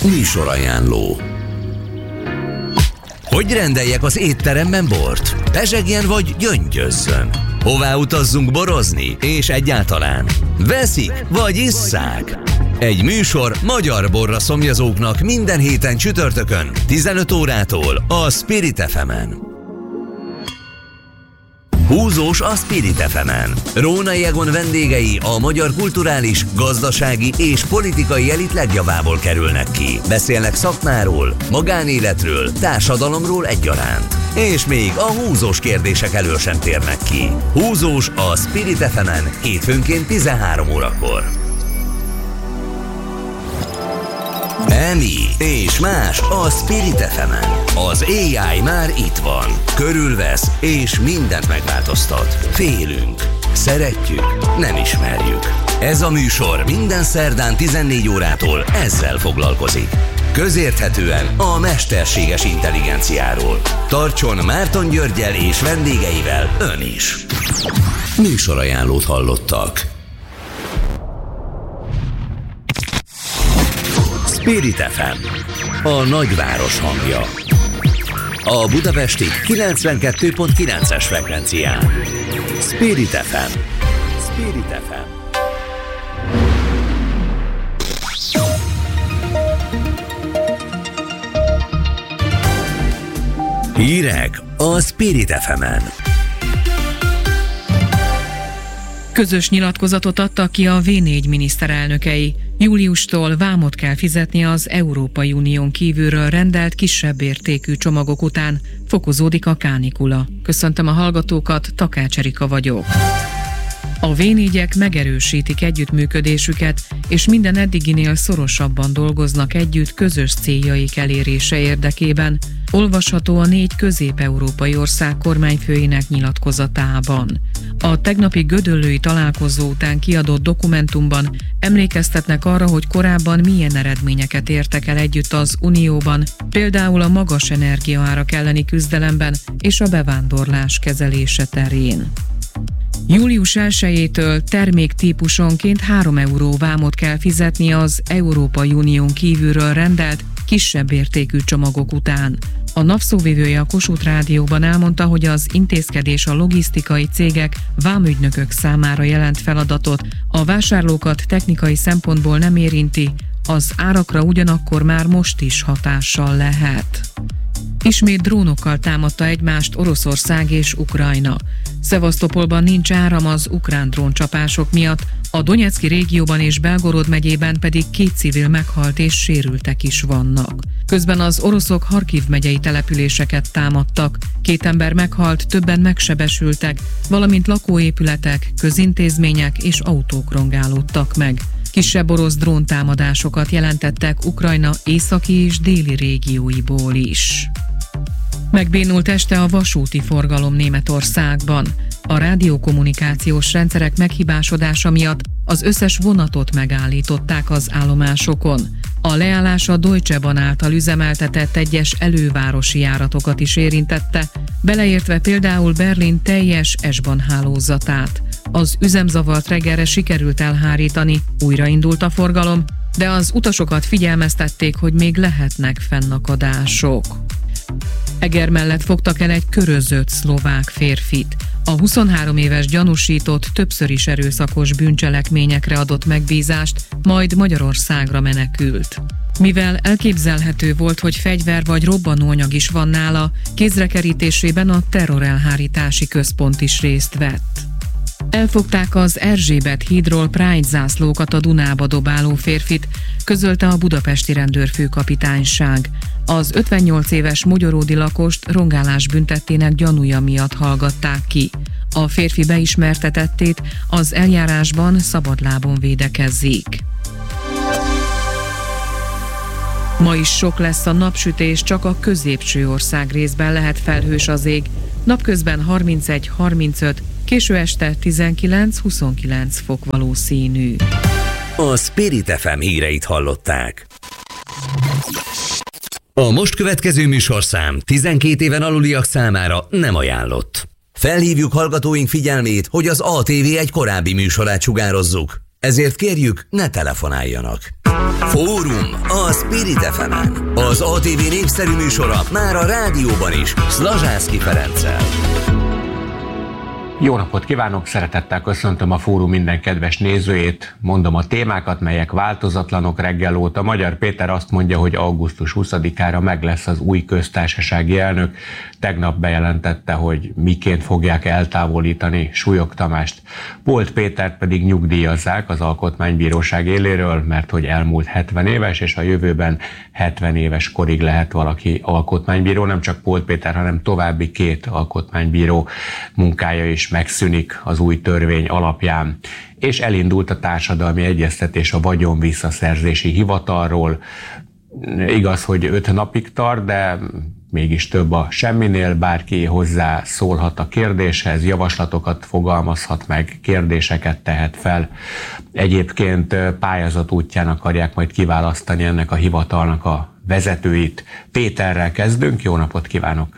Műsorajánló. Hogy rendeljek az étteremben bort? Pezsegjen vagy gyöngyözzön? Hová utazzunk borozni? És egyáltalán veszik vagy isszák? Egy műsor magyar borra szomjazóknak minden héten csütörtökön 15 órától a Spirit FM-en. Húzós a Spirit FM-en. Rónai Egon vendégei a magyar kulturális, gazdasági és politikai elit legjavából kerülnek ki. Beszélnek szakmáról, magánéletről, társadalomról egyaránt. És még a húzós kérdések elől sem térnek ki. Húzós a Spirit FM-en hétfőnként 13 órakor. Emi és más a Spirit FM-en. Az AI már itt van. Körülvesz és mindent megváltoztat. Félünk, szeretjük, nem ismerjük. Ez a műsor minden szerdán 14 órától ezzel foglalkozik. Közérthetően a mesterséges intelligenciáról. Tartson Márton Györggyel és vendégeivel ön is. Műsorajánlót hallottak. Spirit FM, a nagyváros hangja. A budapesti 92.9-es frekvencián. Spirit FM. Spirit FM. Hírek a Spirit FM-en. Közös nyilatkozatot adtak ki a V4 miniszterelnökei. Júliustól vámot kell fizetni az Európai Unión kívülről rendelt kisebb értékű csomagok után. Fokozódik a kánikula. Köszöntöm a hallgatókat, Takács Erika vagyok. A V4-ek megerősítik együttműködésüket, és minden eddiginél szorosabban dolgoznak együtt közös céljaik elérése érdekében. Olvasható a 4 közép-európai ország kormányfőinek nyilatkozatában. A tegnapi gödöllői találkozó után kiadott dokumentumban emlékeztetnek arra, hogy korábban milyen eredményeket értek el együtt az Unióban, például a magas energiaárak elleni küzdelemben és a bevándorlás kezelése terén. Július 1-től terméktípusonként 3 euró vámot kell fizetni az Európai Unión kívülről rendelt, kisebb értékű csomagok után. A napszóvivője a Kossuth Rádióban elmondta, hogy az intézkedés a logisztikai cégek, vámügynökök számára jelent feladatot, a vásárlókat technikai szempontból nem érinti, az árakra ugyanakkor már most is hatással lehet. Ismét drónokkal támadta egymást Oroszország és Ukrajna. Szevasztopolban nincs áram az ukrán dróncsapások miatt, a Donetszki régióban és Belgorod megyében pedig 2 civil meghalt és sérültek is vannak. Közben az oroszok Harkiv megyei településeket támadtak, 2 ember meghalt, többen megsebesültek, valamint lakóépületek, közintézmények és autók rongálódtak meg. Kisebb orosz dróntámadásokat jelentettek Ukrajna északi és déli régióiból is. Megbénult este a vasúti forgalom Németországban. A rádiókommunikációs rendszerek meghibásodása miatt az összes vonatot megállították az állomásokon. A leállás a Deutsche Bahn által üzemeltetett egyes elővárosi járatokat is érintette, beleértve például Berlin teljes S-Bahn hálózatát. Az üzemzavart reggelre sikerült elhárítani, újraindult a forgalom, de az utasokat figyelmeztették, hogy még lehetnek fennakadások. Eger mellett fogtak el egy körözött szlovák férfit. A 23 éves gyanúsított többször is erőszakos bűncselekményekre adott megbízást, majd Magyarországra menekült. Mivel elképzelhető volt, hogy fegyver vagy robbanóanyag is van nála, kézrekerítésében a terrorelhárítási központ is részt vett. Elfogták az Erzsébet hídról Pride zászlókat a Dunába dobáló férfit, közölte a budapesti rendőrfőkapitányság. Az 58 éves mogyoródi lakost rongálás büntettének gyanúja miatt hallgatták ki. A férfi beismertetettét, az eljárásban szabadlábon védekezzik. Ma is sok lesz a napsütés, csak a középső ország részben lehet felhős az ég. Napközben 31-35, késő este 19-29 fok valószínű. A Spirit FM híreit hallották. A most következő műsorszám 12 éven aluliak számára nem ajánlott. Felhívjuk hallgatóink figyelmét, hogy az ATV egy korábbi műsorát sugározzuk. Ezért kérjük, ne telefonáljanak. Fórum a Spirit FM-en. Az ATV népszerű műsora már a rádióban is, Szlazsánszky Ferenccel. Jó napot kívánok, szeretettel köszöntöm a Fórum minden kedves nézőjét, mondom a témákat, melyek változatlanok reggel óta. Magyar Péter azt mondja, hogy augusztus 20-ára meg lesz az új köztársasági elnök. Tegnap bejelentette, hogy miként fogják eltávolítani Súlyog Tamást. Polt Pétert pedig nyugdíjazzák az Alkotmánybíróság éléről, mert hogy elmúlt 70 éves, és a jövőben 70 éves korig lehet valaki alkotmánybíró. Nem csak Polt Péter, hanem további 2 alkotmánybíró munkája is megszűnik az új törvény alapján. És elindult a társadalmi egyeztetés a vagyon visszaszerzési hivatalról. Igaz, hogy 5 napig tart, de mégis több a semminél, bárki hozzá szólhat a kérdéshez, javaslatokat fogalmazhat meg, kérdéseket tehet fel. Egyébként pályázat útján akarják majd kiválasztani ennek a hivatalnak a vezetőit. Péterrel kezdünk, jó napot kívánok!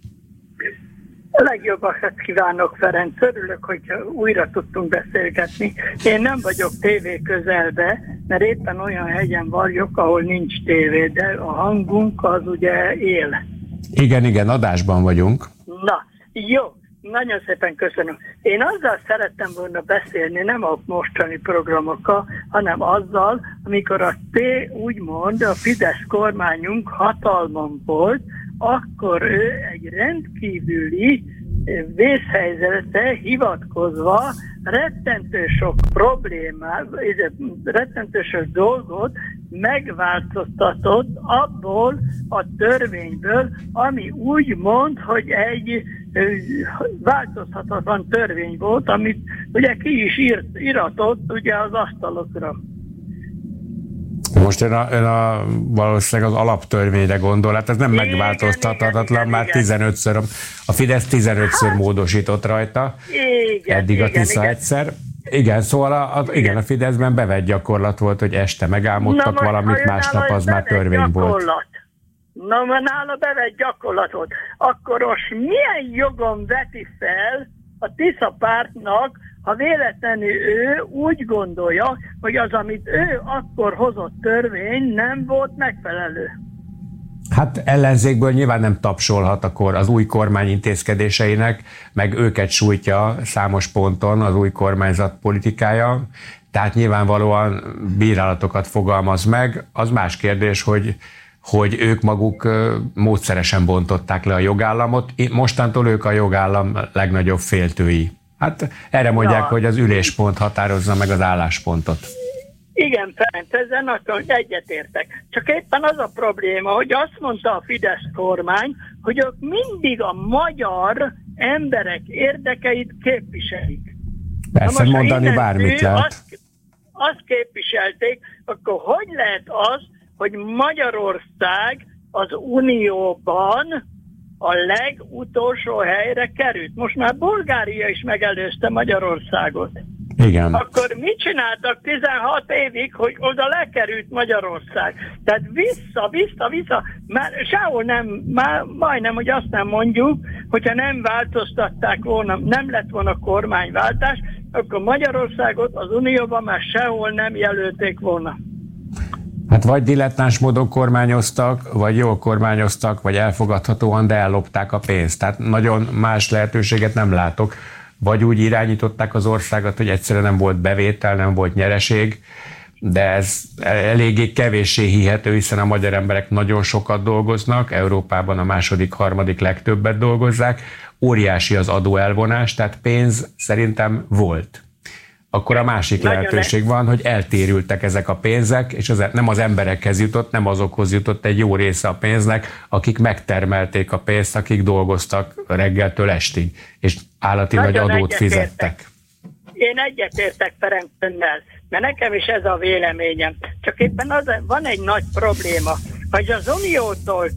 A legjobbakat kívánok, Ferenc. Örülök, hogy újra tudtunk beszélgetni. Én nem vagyok tévé közelbe, mert éppen olyan hegyen vagyok, ahol nincs tévé, de a hangunk az ugye él. Igen, adásban vagyunk. Na, jó. Nagyon szépen köszönöm. Én azzal szerettem volna beszélni, nem a mostani programokkal, hanem azzal, amikor úgymond a Fidesz kormányunk hatalmon volt, akkor ő egy rendkívüli vészhelyzetre hivatkozva rettentő sok problémát, rettentő sok dolgot megváltoztatott abból a törvényből, ami úgy mond, hogy egy változhatatlan törvény volt, amit ugye ki is iratott ugye az asztalokra. Most ön valószínűleg az alaptörvényre gondol, hát ez nem megváltoztathatatlan, már 15-ször, a Fidesz 15-ször módosított rajta, eddig a Tisza egyszer. Igen, szóval a Fideszben bevett gyakorlat volt, hogy este megálmodtak valamit, másnap az már törvény volt. Na, nála bevett gyakorlat volt. Akkor most milyen jogon veti fel a Tisza pártnak, ha véletlenül ő úgy gondolja, hogy az, amit ő akkor hozott törvény, nem volt megfelelő? Hát ellenzékből nyilván nem tapsolhat akkor az új kormány intézkedéseinek, meg őket sújtja számos ponton az új kormányzat politikája, tehát nyilvánvalóan bírálatokat fogalmaz meg. Az más kérdés, hogy ők maguk módszeresen bontották le a jogállamot, mostantól ők a jogállam legnagyobb féltői. Hát erre mondják, hogy az üléspont határozza meg az álláspontot. Igen, Ferenc, ezzel nagyon egyetértek. Csak éppen az a probléma, hogy azt mondta a Fidesz kormány, hogy ők mindig a magyar emberek érdekeit képviselik. Persze, mondani bármit lehet. Azt képviselték, akkor hogy lehet az, hogy Magyarország az Unióban a legutolsó helyre került? Most már Bulgária is megelőzte Magyarországot. Igen. Akkor mit csináltak 16 évig, hogy oda lekerült Magyarország? Tehát vissza, már sehol nem, már majdnem, hogy azt nem mondjuk, hogyha nem változtatták volna, nem lett volna kormányváltás, akkor Magyarországot az Unióban már sehol nem jelölték volna. Hát vagy dilettáns módon kormányoztak, vagy jól kormányoztak, vagy elfogadhatóan, de ellopták a pénzt. Tehát nagyon más lehetőséget nem látok. Vagy úgy irányították az országot, hogy egyszerűen nem volt bevétel, nem volt nyereség, de ez eléggé kevéssé hihető, hiszen a magyar emberek nagyon sokat dolgoznak, Európában a második, harmadik legtöbbet dolgozzák, óriási az adóelvonás, tehát pénz szerintem volt. Akkor a másik lehetőség van, hogy eltérültek ezek a pénzek, és nem az emberekhez jutott, nem azokhoz jutott egy jó része a pénznek, akik megtermelték a pénzt, akik dolgoztak reggeltől estig, és állati nagy adót fizettek. Én egyetértek Ferencennel, mert nekem is ez a véleményem. Csak éppen van egy nagy probléma, hogy az Uniótól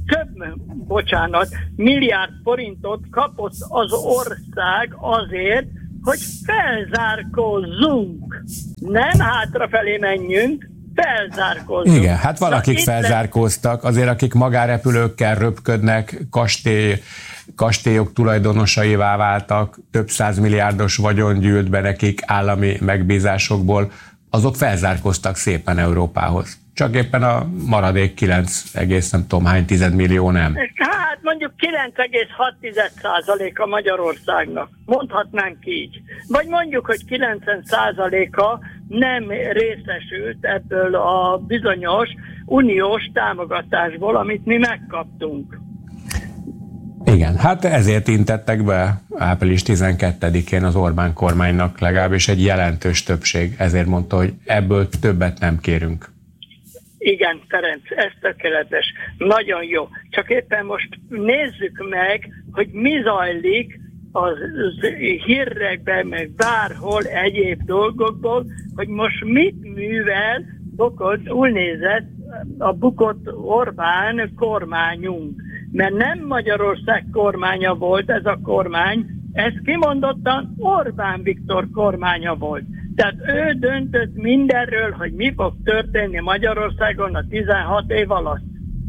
milliárd forintot kapott az ország azért, hogy felzárkózzunk. Nem hátrafelé menjünk, felzárkózzunk. Igen, hát valakik felzárkóztak, azért akik magárepülőkkel röpködnek, kastélyok tulajdonosaivá váltak, több 100 milliárdos vagyon gyűlt be nekik állami megbízásokból, azok felzárkóztak szépen Európához. Csak éppen a maradék 9,10 millió nem. Hát mondjuk 9,6% a Magyarországnak. Mondhatnánk így. Vagy mondjuk, hogy 90%-a nem részesült ebből a bizonyos uniós támogatásból, amit mi megkaptunk. Igen, hát ezért intettek be április 12-én az Orbán kormánynak legalábbis egy jelentős többség. Ezért mondta, hogy ebből többet nem kérünk. Igen, Ferenc, ez tökéletes. Nagyon jó. Csak éppen most nézzük meg, hogy mi zajlik az hírekben, meg bárhol egyéb dolgokból, hogy most mit művel úgy nézett a bukott Orbán kormányunk. Mert nem Magyarország kormánya volt ez a kormány, ez kimondottan Orbán Viktor kormánya volt. Tehát ő döntött mindenről, hogy mi fog történni Magyarországon a 16 év alatt.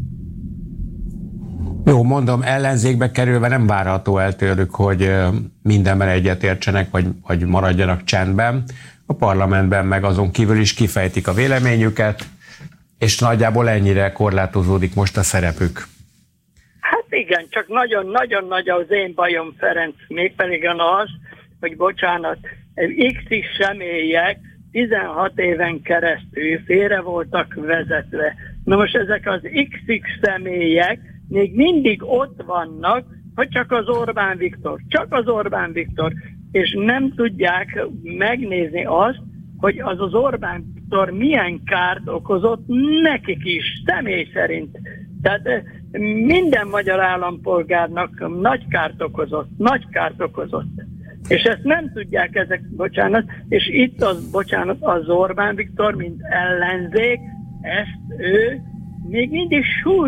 Jó, mondom, ellenzékbe kerülve nem várható el tőlük, hogy mindenben egyetértsenek, vagy maradjanak csendben. A parlamentben meg azon kívül is kifejtik a véleményüket, és nagyjából ennyire korlátozódik most a szerepük. Hát igen, csak nagyon-nagyon nagy az én bajom, Ferenc, mégpedig az, hogy bocsánat, X személyek 16 éven keresztül félre voltak vezetve. Na most ezek az XX személyek még mindig ott vannak, hogy csak az Orbán Viktor, és nem tudják megnézni azt, hogy az Orbán Viktor milyen kárt okozott nekik is, személy szerint. Tehát minden magyar állampolgárnak nagy kárt okozott. És ezt nem tudják ezek, és itt az Orbán Viktor, mint ellenzék, ezt ő még mindig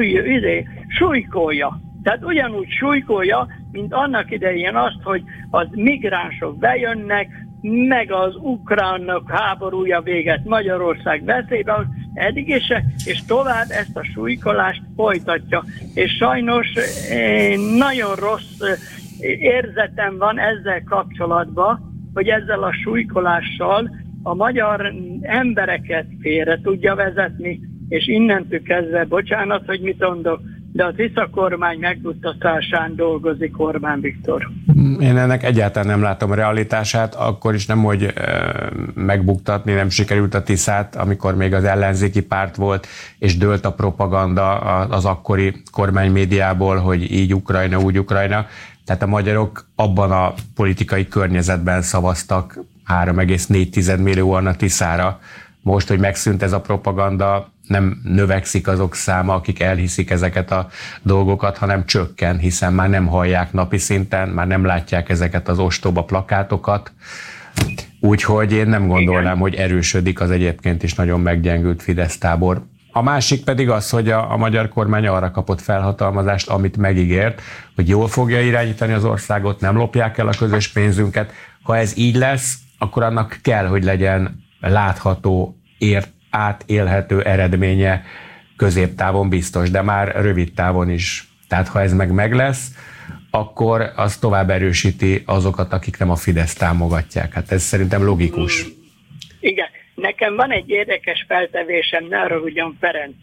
súlykolja. Tehát ugyanúgy súlykolja, mint annak idején azt, hogy az migránsok bejönnek, meg az ukránok háborúja véget Magyarország veszélybe, eddig is, és tovább ezt a súlykolást folytatja. És sajnos nagyon rossz érzetem van ezzel kapcsolatban, hogy ezzel a súlykolással a magyar embereket félre tudja vezetni, és innentől kezdve, bocsánat, hogy mit mondok, de a Tisza kormány megbuktatásán dolgozik Orbán Viktor. Én ennek egyáltalán nem látom realitását, akkor is nem, hogy megbuktatni nem sikerült a Tiszát, amikor még az ellenzéki párt volt, és dőlt a propaganda az akkori kormánymédiából, hogy így Ukrajna, úgy Ukrajna. Tehát a magyarok abban a politikai környezetben szavaztak 3,4 millióan a Tiszára. Most, hogy megszűnt ez a propaganda, nem növekszik azok száma, akik elhiszik ezeket a dolgokat, hanem csökken, hiszen már nem hallják napi szinten, már nem látják ezeket az ostoba plakátokat. Úgyhogy én nem gondolnám, hogy erősödik az egyébként is nagyon meggyengült Fidesz tábor. A másik pedig az, hogy a magyar kormány arra kapott felhatalmazást, amit megígért, hogy jól fogja irányítani az országot, nem lopják el a közös pénzünket. Ha ez így lesz, akkor annak kell, hogy legyen látható, átélhető eredménye, középtávon biztos, de már rövid távon is. Tehát ha ez meg lesz, akkor az tovább erősíti azokat, akik nem a Fidesz támogatják. Hát ez szerintem logikus. Igen. Nekem van egy érdekes feltevésem, ne haragudjon, Ferenc.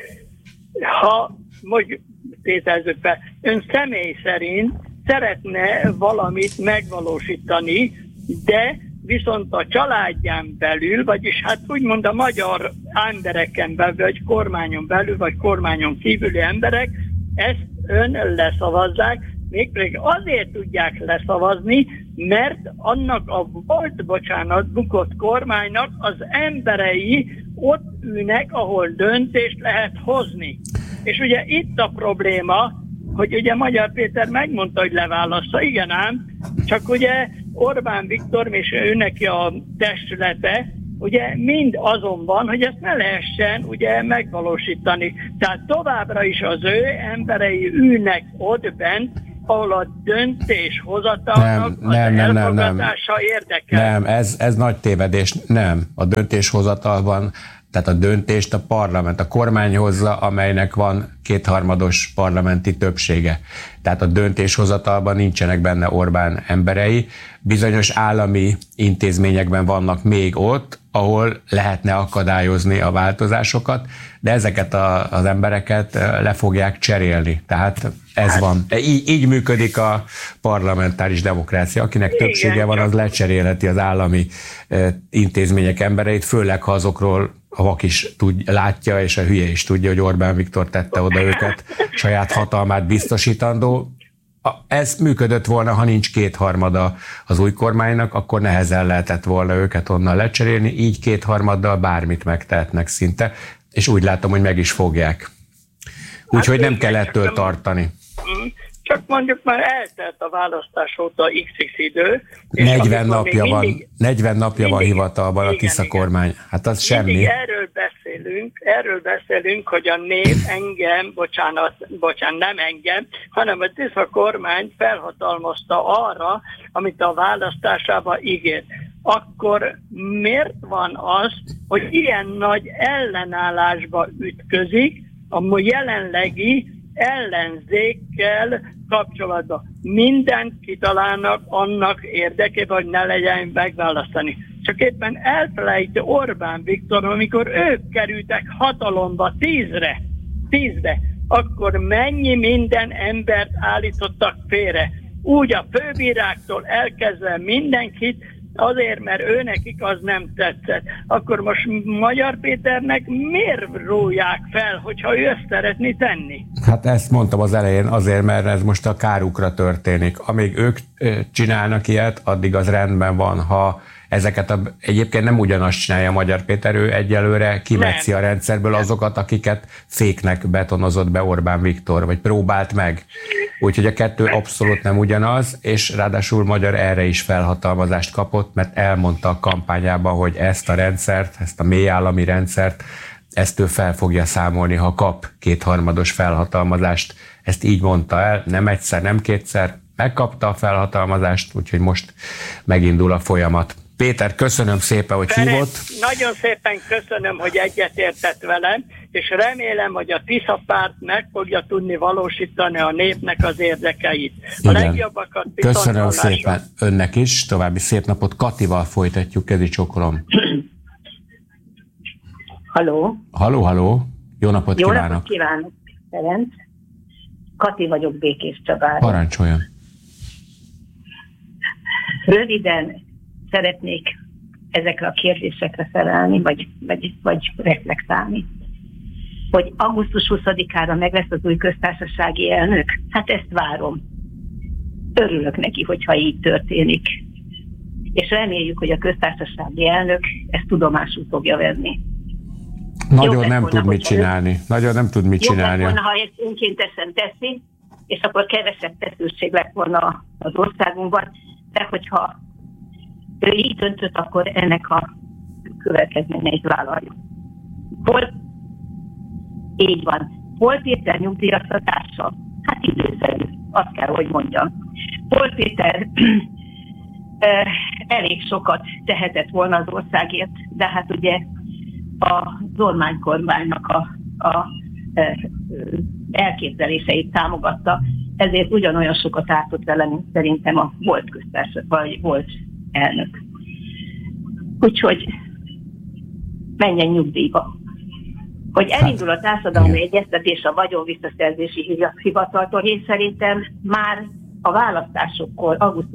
Ha mondjuk tételezzük fel, ön személy szerint szeretne valamit megvalósítani, de viszont a családján belül, vagyis hát úgymond a magyar embereken belül, vagy kormányon belül, vagy kormányon kívüli emberek ezt ön leszavazzák, mégpedig azért tudják leszavazni, mert annak a bukott kormánynak az emberei ott ülnek, ahol döntést lehet hozni. És ugye itt a probléma, hogy ugye Magyar Péter megmondta, hogy leválassza, igen ám, csak ugye Orbán Viktor és őneki a testülete, ugye mind azon van, hogy ezt ne lehessen ugye megvalósítani. Tehát továbbra is az ő emberei ülnek ott bent, ahol a döntéshozatalnak az elfogadása érdekel. Nem, ez nagy tévedés. Nem. A döntéshozatalban Tehát a döntést a parlament, a kormány hozza, amelynek van 2/3 parlamenti többsége. Tehát a döntéshozatalban nincsenek benne Orbán emberei. Bizonyos állami intézményekben vannak még ott, ahol lehetne akadályozni a változásokat, de ezeket az embereket le fogják cserélni. Tehát ez van. Így működik a parlamentáris demokrácia. Akinek többsége van, az lecserélheti az állami intézmények embereit, főleg ha azokról a vak is látja, és a hülye is tudja, hogy Orbán Viktor tette oda őket, saját hatalmát biztosítandó. Ez működött volna, ha nincs 2/3 az új kormánynak, akkor nehezen lehetett volna őket onnan lecserélni, így 2/3 bármit megtehetnek szinte, és úgy látom, hogy meg is fogják. Úgyhogy nem kell ettől tartani. Csak mondjuk már eltelt a választás óta XX idő. 40 napja van hivatalban a Tisza kormány. Hát az semmi. Erről beszélünk, hogy a nép engem, bocsánat, nem engem, hanem a Tisza kormány felhatalmazta arra, amit a választásában ígért. Akkor miért van az, hogy ilyen nagy ellenállásba ütközik a jelenlegi ellenzékkel kapcsolatban? Mindent kitalálnak annak érdekében, hogy ne legyen megválasztani. Csak éppen elfelejti Orbán Viktor, amikor ők kerültek hatalomba 10-re, akkor mennyi minden embert állítottak félre. Úgy a főbíráktól elkezdve mindenkit, azért, mert őnekik az nem tetszett. Akkor most Magyar Péternek miért róják fel, hogyha ő ezt szeretné tenni? Hát ezt mondtam az elején, azért, mert ez most a kárukra történik. Amíg ők csinálnak ilyet, addig az rendben van, ha ezeket egyébként nem ugyanazt csinálja Magyar Péter, ő egyelőre kimetszi a rendszerből azokat, akiket féknek betonozott be Orbán Viktor, vagy próbált meg. Úgyhogy a kettő abszolút nem ugyanaz, és ráadásul Magyar erre is felhatalmazást kapott, mert elmondta a kampányában, hogy ezt a rendszert, ezt a mélyállami rendszert, ezt ő fel fogja számolni, ha kap 2/3 felhatalmazást. Ezt így mondta el, nem egyszer, nem kétszer, megkapta a felhatalmazást, úgyhogy most megindul a folyamat. Péter, köszönöm szépen, hogy hívott. Nagyon szépen köszönöm, hogy egyetértett velem, és remélem, hogy a Tisza párt meg fogja tudni valósítani a népnek az érdekeit. A legjobbakat köszönöm szépen önnek is, további szép napot. Katival folytatjuk, kezi csokolom. Halló. Halló. Jó napot kívánok. Jó napot kívánok, Ferenc. Kati vagyok Békés Csabáról. Parancsoljon. Röviden szeretnék ezekre a kérdésekre felelni, vagy reflektálni. Hogy augusztus 20-ára meg lesz az új köztársasági elnök, hát ezt várom. Örülök neki, hogyha így történik. És reméljük, hogy a köztársasági elnök ezt tudomásul fogja venni. Nagyon nem tud mit csinálni. Nagyon nem tud mit csinálni. Jobb lett volna, ha ezt önkéntesen teszi, és akkor kevesebb feszültség lett volna az országunkban, de hogyha ő így döntött, akkor ennek a következményeit vállaljuk. Így van. Pól Péter nyugdíjaztatása? Hát időszerű, azt kell, hogy mondjam. Pól Péter elég sokat tehetett volna az országért, de hát ugye a Orbán kormánynak a elképzeléseit támogatta, ezért ugyanolyan sokat ártott vele, mint szerintem a volt köztársaság, vagy volt elnök. Úgyhogy menjen nyugdíjba. Hogy elindul a társadalmi egyeztetés a vagyonvisszaszerzési hivataltól, én szerintem már a választásokkor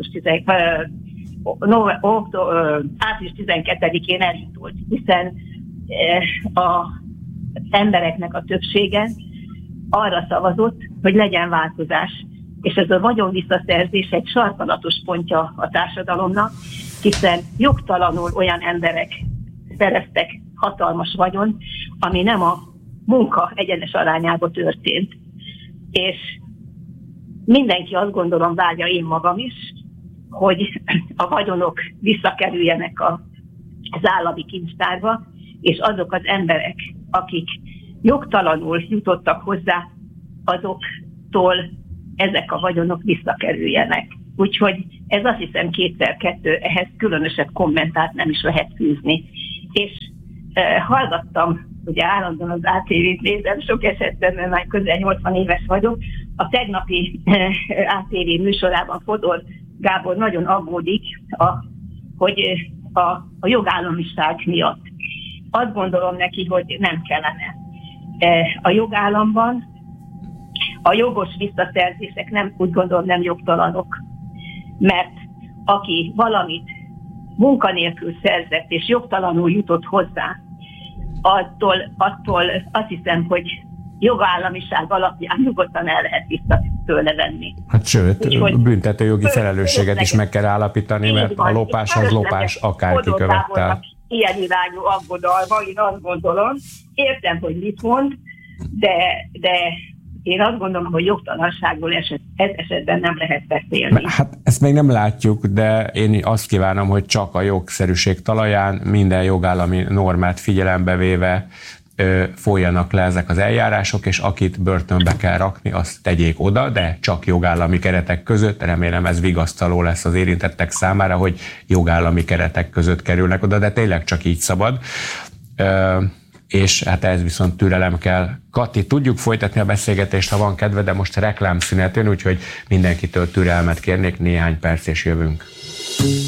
április 12-én elindult, hiszen az embereknek a többsége arra szavazott, hogy legyen változás. És ez a vagyonvisszaszerzés egy sarkalatos pontja a társadalomnak, hiszen jogtalanul olyan emberek szereztek hatalmas vagyon, ami nem a munka egyenes arányába történt. És mindenki azt gondolom várja, én magam is, hogy a vagyonok visszakerüljenek az állami kincstárba, és azok az emberek, akik jogtalanul jutottak hozzá, azoktól ezek a vagyonok visszakerüljenek. Úgyhogy ez azt hiszem 2x2, ehhez különösebb kommentárt nem is lehet fűzni. És hallgattam, ugye állandóan az ATV-t nézem, sok esetben, mert már közel 80 éves vagyok, a tegnapi ATV műsorában Fodor Gábor nagyon aggódik, hogy a jogállamiság miatt. Azt gondolom neki, hogy nem kellene. A jogállamban a jogos visszaszerzések úgy gondolom nem jogtalanok, mert aki valamit munkanélkül szerzett és jogtalanul jutott hozzá, attól azt hiszem, hogy jogállamiság alapján nyugodtan el lehet vissza tőle venni. Hát sőt, büntetőjogi felelősséget is meg kell állapítani, mert a lopás az lopás, akárki követel. Ilyen irányú aggodalma, én azt gondolom, értem, hogy mit mond, de én azt gondolom, hogy jogtalanságból ez esetben nem lehet beszélni. Hát ezt még nem látjuk, de én azt kívánom, hogy csak a jogszerűség talaján minden jogállami normát figyelembe véve folyjanak le ezek az eljárások, és akit börtönbe kell rakni, azt tegyék oda, de csak jogállami keretek között. Remélem ez vigasztaló lesz az érintettek számára, hogy jogállami keretek között kerülnek oda, de tényleg csak így szabad. És hát ez viszont türelem kell. Kati, tudjuk folytatni a beszélgetést, ha van kedve, de most reklámszünet jön, úgyhogy mindenkitől türelmet kérnék, néhány perc és jövünk.